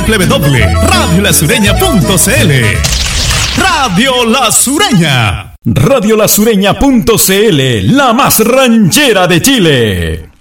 www.radiolasureña.cl. Radio La Sureña. Radiolasureña.cl, la más ranchera de Chile.